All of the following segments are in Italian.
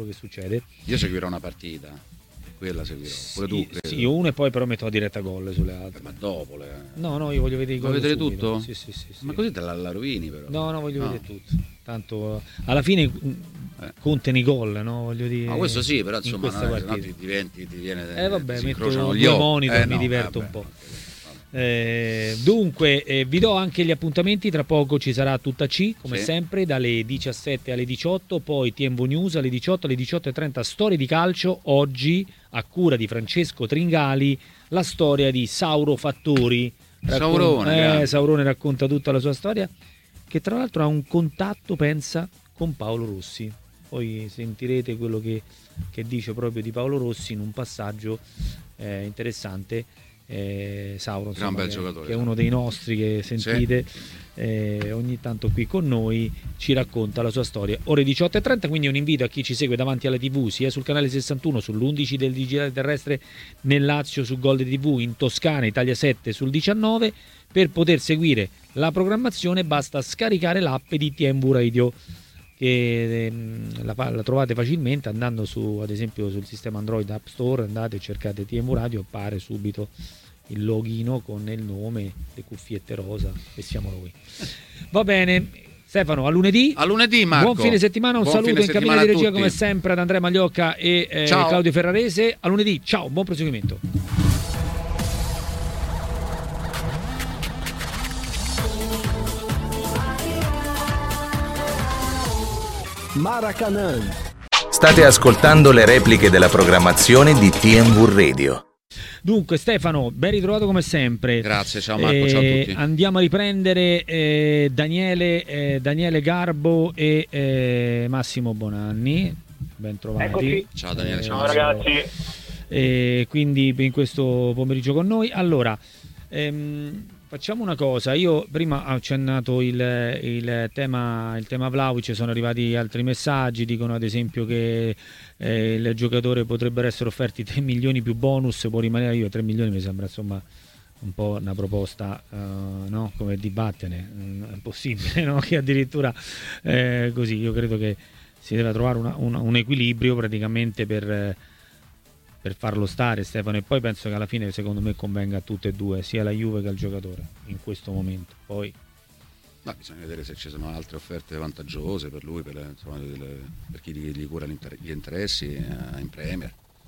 quello che succede. Io seguirò una partita, quella seguirò. Pure tu, credo. Sì, io una e poi però metto la diretta gol sulle altre. Ma dopo No, io voglio vedere i gol. Vuoi vedere subito. tutto? Sì. Ma così te la rovini però. No, voglio vedere tutto. Tanto alla fine contano i gol, no? Voglio dire. Ma questo sì, però insomma no, ti viene vabbè, si metto incrociano gli due occhi. monitor, mi diverto un po'. Dunque vi do anche gli appuntamenti, tra poco ci sarà tutta C come sempre dalle 17 alle 18, poi TMV News alle 18, alle 18:30 storie di calcio. Oggi a cura di Francesco Tringali la storia di Sauro Fattori. Saurone racconta tutta la sua storia, che tra l'altro ha un contatto, pensa, con Paolo Rossi. Poi sentirete quello che dice proprio di Paolo Rossi in un passaggio interessante. Sauro, insomma, gran bel giocatore, che è uno dei nostri che sentite ogni tanto qui con noi, ci racconta la sua storia. Ore 18:30, quindi un invito a chi ci segue davanti alla TV, sia sul canale 61, sull'11 del digitale terrestre nel Lazio, su Gold TV, in Toscana, Italia 7 sul 19. Per poter seguire la programmazione basta scaricare l'app di TMV Radio, che la trovate facilmente andando su, ad esempio, sul sistema Android App Store, andate e cercate TMV Radio, appare subito il login con il nome, le cuffiette rosa, e siamo noi. Va bene, Stefano, a lunedì. Marco. Buon fine settimana, un saluto in cabina di regia come sempre ad Andrea Magliocca e Claudio Ferrarese. A lunedì, ciao, buon proseguimento. Maracanã. State ascoltando le repliche della programmazione di TMV Radio. Dunque Stefano, ben ritrovato come sempre. Grazie, ciao Marco, ciao a tutti. Andiamo a riprendere Daniele Garbo e Massimo Bonanni. Ben trovati. Eccoci. Ciao Daniele, ciao ragazzi. Quindi in questo pomeriggio con noi. Allora, facciamo una cosa. Io prima ho accennato il tema Vlahovic, sono arrivati altri messaggi, dicono ad esempio che il giocatore potrebbero essere offerti 3 milioni più bonus, può rimanere. Io 3 milioni mi sembra insomma un po' una proposta, no? Come dibattene, è possibile, no? Che addirittura così. Io credo che si deve trovare un equilibrio praticamente per farlo stare, Stefano, e poi penso che alla fine secondo me convenga a tutte e due, sia la Juve che al giocatore in questo momento. Poi bisogna vedere se ci sono altre offerte vantaggiose per lui, per chi gli cura gli interessi in Premier.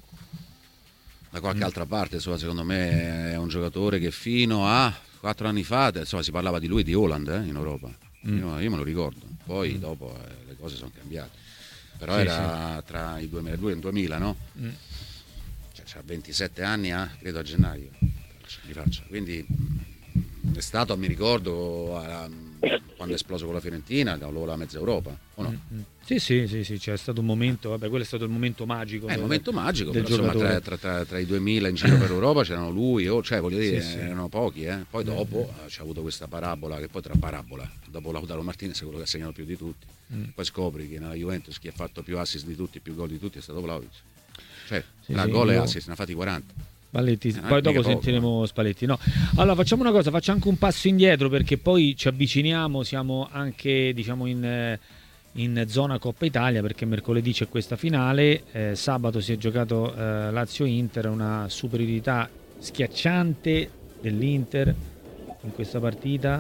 Da qualche altra parte, insomma, secondo me è un giocatore che fino a 4 anni fa, insomma, si parlava di lui, di Haaland in Europa. Io me lo ricordo. Poi dopo le cose sono cambiate. Però era tra il 2002 e il 2000, no? C'ha 27 anni, credo a gennaio, quindi è stato, mi ricordo, quando è esploso con la Fiorentina, da la mezza Europa, o no? Sì, c'è stato un momento, quello è stato il momento magico. Il momento magico, del però insomma, tra i 2000 in giro per Europa c'erano lui, voglio dire, erano pochi, Poi dopo c'è avuto questa parabola, che poi dopo Lautaro Martinez è quello che ha segnato più di tutti. Poi scopri che nella Juventus chi ha fatto più assist di tutti, più gol di tutti è stato Vlahovic. Tra gol e assist ne ha fatti 40. Spalletti, poi dopo sentiremo Spalletti. No. Allora facciamo una cosa, faccio anche un passo indietro, perché poi ci avviciniamo, siamo anche diciamo in zona Coppa Italia, perché mercoledì c'è questa finale, sabato si è giocato Lazio-Inter, una superiorità schiacciante dell'Inter in questa partita.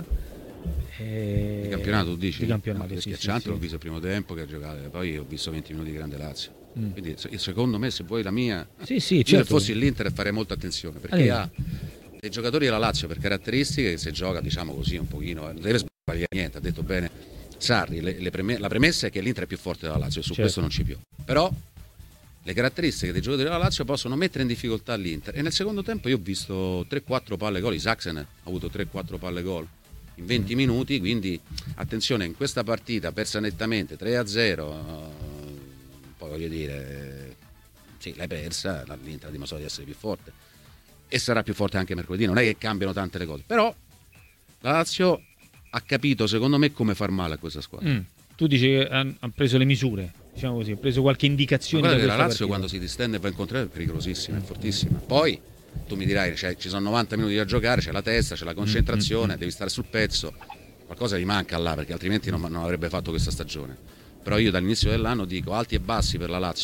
Di campionato, tu dici? Di campionato, schiacciante, l'ho visto il primo tempo che ha giocato, poi ho visto 20 minuti di grande Lazio. Quindi secondo me, se vuoi la mia, io se fossi l'Inter farei molta attenzione, perché ha dei giocatori della Lazio per caratteristiche che se gioca, diciamo così, un pochino, non deve sbagliare niente. Ha detto bene Sarri, la premessa è che l'Inter è più forte della Lazio, e su questo non ci più. Però le caratteristiche dei giocatori della Lazio possono mettere in difficoltà l'Inter, e nel secondo tempo io ho visto 3-4 palle gol. Isaacsen ha avuto 3-4 palle gol in 20 minuti, quindi attenzione, in questa partita persa nettamente 3-0, poi voglio dire, sì, l'hai persa, l'Inter ha dimostrato di essere più forte e sarà più forte anche mercoledì, non è che cambiano tante le cose, però la Lazio ha capito, secondo me, come far male a questa squadra. Tu dici che ha preso le misure, diciamo così, ha preso qualche indicazione. Ma la Lazio quando si distende e va incontro è pericolosissima, è fortissima. Poi tu mi dirai, ci sono 90 minuti da giocare, c'è la testa, c'è la concentrazione, devi stare sul pezzo, qualcosa gli manca là, perché altrimenti non avrebbe fatto questa stagione. Però io dall'inizio dell'anno dico alti e bassi per la Lazio